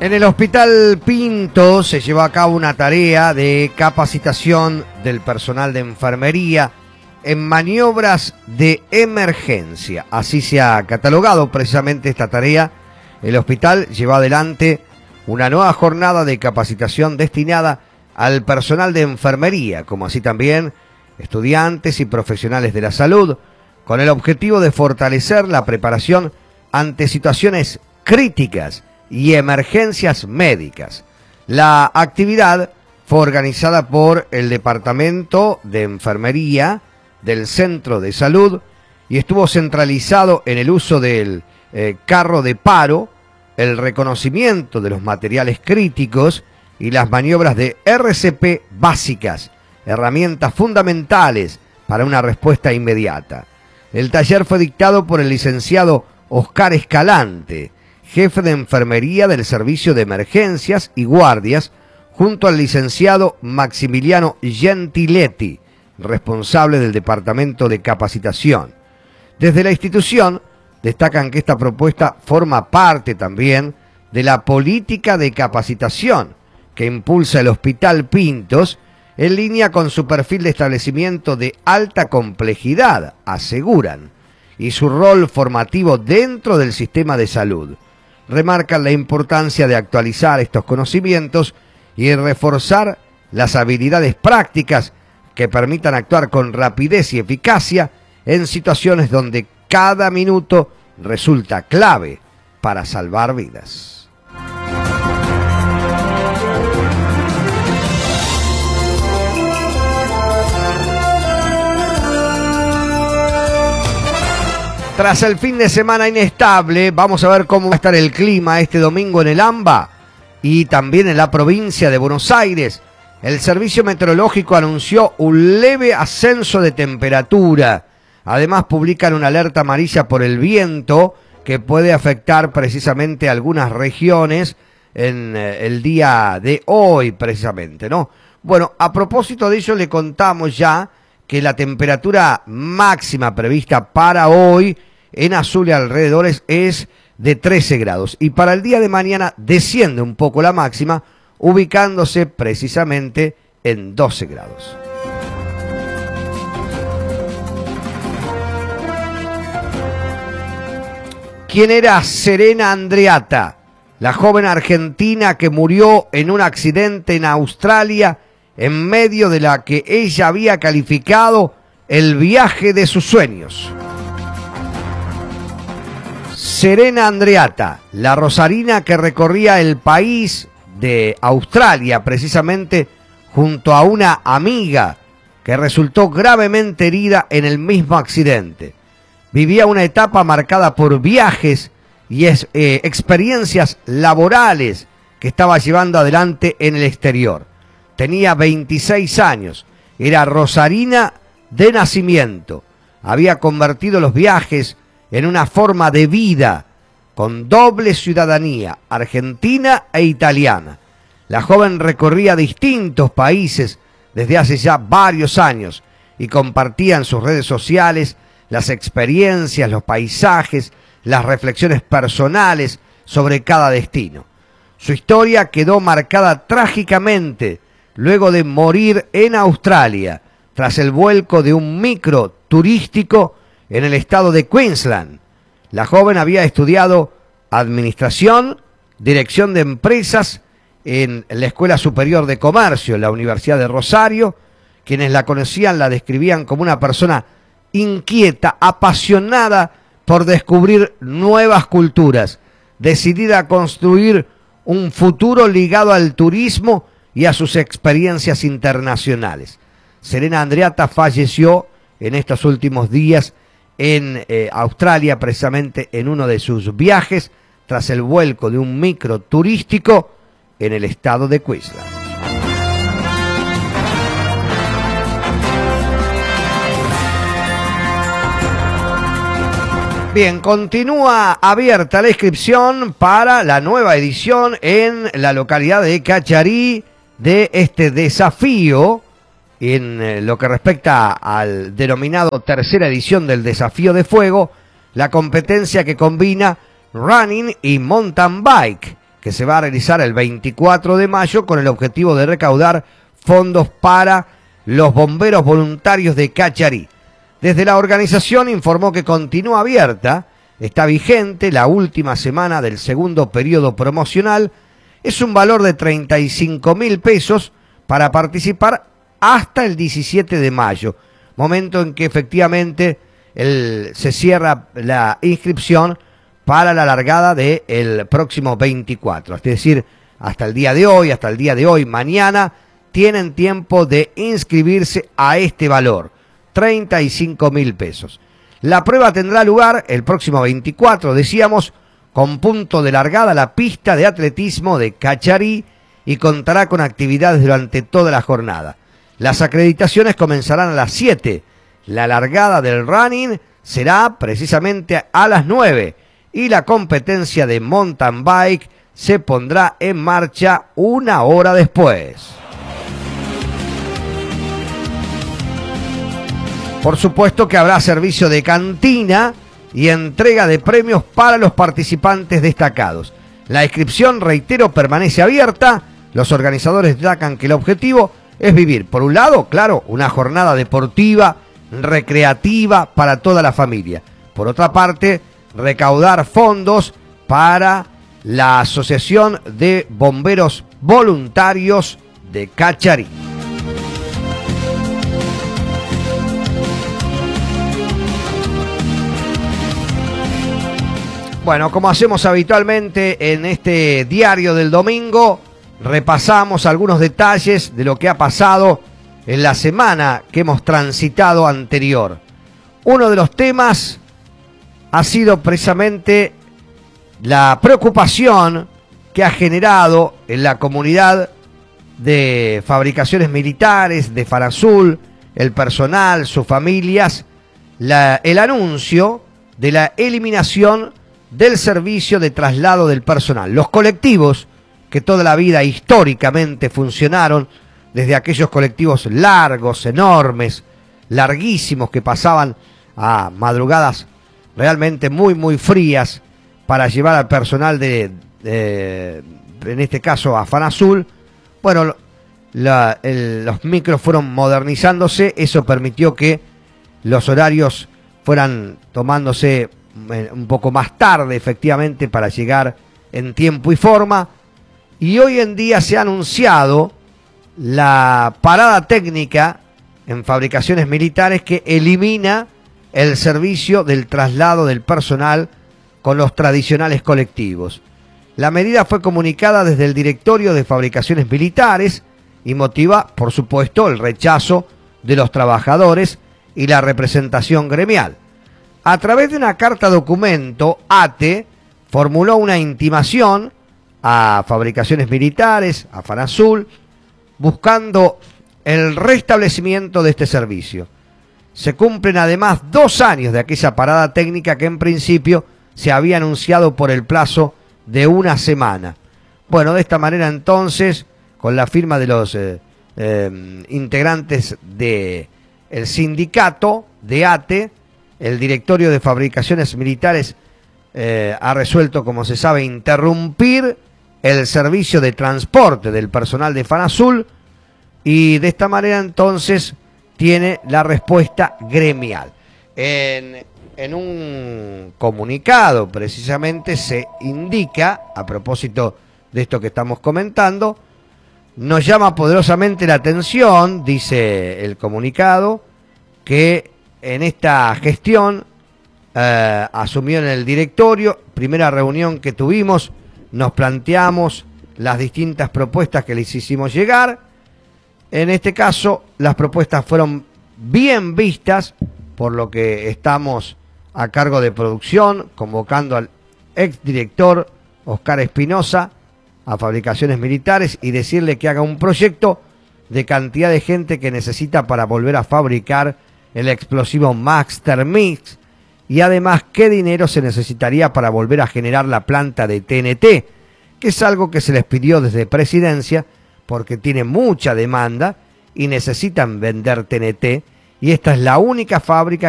En el Hospital Pinto se llevó a cabo una tarea de capacitación del personal de enfermería en maniobras de emergencia. Así se ha catalogado precisamente esta tarea. El hospital lleva adelante una nueva jornada de capacitación destinada al personal de enfermería, como así también estudiantes y profesionales de la salud, con el objetivo de fortalecer la preparación ante situaciones críticas y emergencias médicas. La actividad fue organizada por el Departamento de Enfermería del Centro de Salud y estuvo centralizado en el uso del carro de paro, el reconocimiento de los materiales críticos y las maniobras de RCP básicas, herramientas fundamentales para una respuesta inmediata. El taller fue dictado por el licenciado Oscar Escalante, jefe de enfermería del Servicio de Emergencias y Guardias, junto al licenciado Maximiliano Gentiletti, responsable del Departamento de Capacitación. Desde la institución destacan que esta propuesta forma parte también de la política de capacitación que impulsa el Hospital Pintos, en línea con su perfil de establecimiento de alta complejidad, aseguran, y su rol formativo dentro del sistema de salud. Remarcan la importancia de actualizar estos conocimientos y reforzar las habilidades prácticas que permitan actuar con rapidez y eficacia en situaciones donde cada minuto resulta clave para salvar vidas. Tras el fin de semana inestable, vamos a ver cómo va a estar el clima este domingo en el AMBA y también en la provincia de Buenos Aires. El Servicio Meteorológico anunció un leve ascenso de temperatura. Además, publican una alerta amarilla por el viento que puede afectar precisamente a algunas regiones en el día de hoy, precisamente, ¿no? Bueno, a propósito de ello, le contamos ya que la temperatura máxima prevista para hoy en Azul y alrededores es de 13 grados. Y para el día de mañana desciende un poco la máxima, ubicándose precisamente en 12 grados. ¿Quién era Serena Andreatta? La joven argentina que murió en un accidente en Australia en medio de la que ella había calificado el viaje de sus sueños. Serena Andreatta, la rosarina que recorría el país de Australia precisamente junto a una amiga que resultó gravemente herida en el mismo accidente. Vivía una etapa marcada por viajes y experiencias laborales que estaba llevando adelante en el exterior. Tenía 26 años, era rosarina de nacimiento, había convertido los viajes en una forma de vida, con doble ciudadanía, argentina e italiana. La joven recorría distintos países desde hace ya varios años y compartía en sus redes sociales las experiencias, los paisajes, las reflexiones personales sobre cada destino. Su historia quedó marcada trágicamente luego de morir en Australia, tras el vuelco de un micro turístico en el estado de Queensland. La joven había estudiado administración, dirección de empresas en la Escuela Superior de Comercio, en la Universidad de Rosario. Quienes la conocían la describían como una persona inquieta, apasionada por descubrir nuevas culturas, decidida a construir un futuro ligado al turismo y a sus experiencias internacionales. Serena Andreatta falleció en estos últimos días en Australia, precisamente en uno de sus viajes, tras el vuelco de un micro turístico en el estado de Queensland. Bien, continúa abierta la inscripción para la nueva edición en la localidad de Cacharí de este desafío en lo que respecta al denominado tercera edición del Desafío de Fuego, la competencia que combina running y mountain bike, que se va a realizar el 24 de mayo con el objetivo de recaudar fondos para los bomberos voluntarios de Cacharí. Desde la organización informó que continúa abierta, está vigente la última semana del segundo periodo promocional. Es un valor de 35.000 pesos para participar hasta el 17 de mayo, momento en que efectivamente se cierra la inscripción para la largada del próximo 24. Es decir, hasta el día de hoy, mañana, tienen tiempo de inscribirse a este valor, 35.000 pesos. La prueba tendrá lugar el próximo 24, decíamos, con punto de largada la pista de atletismo de Cacharí y contará con actividades durante toda la jornada. Las acreditaciones comenzarán a las 7. La largada del running será precisamente a las 9 y la competencia de mountain bike se pondrá en marcha una hora después. Por supuesto que habrá servicio de cantina y entrega de premios para los participantes destacados. La inscripción, reitero, permanece abierta. Los organizadores destacan que el objetivo es vivir, por un lado, claro, una jornada deportiva, recreativa para toda la familia. Por otra parte, recaudar fondos para la Asociación de Bomberos Voluntarios de Cacharí. Bueno, como hacemos habitualmente en este diario del domingo, repasamos algunos detalles de lo que ha pasado en la semana que hemos transitado anterior. Uno de los temas ha sido precisamente la preocupación que ha generado en la comunidad de fabricaciones militares, de Fanazul, el personal, sus familias, el anuncio de la eliminación del servicio de traslado del personal. Los colectivos que toda la vida históricamente funcionaron, desde aquellos colectivos largos, enormes, larguísimos, que pasaban a madrugadas realmente muy frías para llevar al personal en este caso a Fanazul. Bueno, los micros fueron modernizándose, eso permitió que los horarios fueran tomándose un poco más tarde, efectivamente, para llegar en tiempo y forma. Y hoy en día se ha anunciado la parada técnica en fabricaciones militares que elimina el servicio del traslado del personal con los tradicionales colectivos. La medida fue comunicada desde el directorio de fabricaciones militares y motiva, por supuesto, el rechazo de los trabajadores y la representación gremial. A través de una carta documento, ATE formuló una intimación a fabricaciones militares, a Fanazul, buscando el restablecimiento de este servicio. Se cumplen además 2 años de aquella parada técnica que en principio se había anunciado por el plazo de 1 semana. Bueno, de esta manera entonces, con la firma de los integrantes del sindicato de ATE, el directorio de fabricaciones militares ha resuelto, como se sabe, interrumpir el servicio de transporte del personal de Fanazul y de esta manera entonces tiene la respuesta gremial. En un comunicado precisamente se indica, a propósito de esto que estamos comentando, nos llama poderosamente la atención, dice el comunicado, que en esta gestión asumió en el directorio, primera reunión que tuvimos, nos planteamos las distintas propuestas que les hicimos llegar. En este caso, las propuestas fueron bien vistas, por lo que estamos a cargo de producción, convocando al exdirector Oscar Espinosa a Fabricaciones Militares y decirle que haga un proyecto de cantidad de gente que necesita para volver a fabricar el explosivo Master Mix y además qué dinero se necesitaría para volver a generar la planta de TNT, que es algo que se les pidió desde Presidencia porque tiene mucha demanda y necesitan vender TNT y esta es la única fábrica